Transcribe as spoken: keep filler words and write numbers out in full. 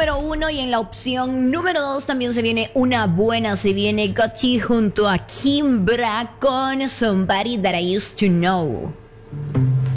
número uno y en la opción número dos también se viene una buena, se viene Gotchi junto a Kimbra con Somebody That I Used to Know.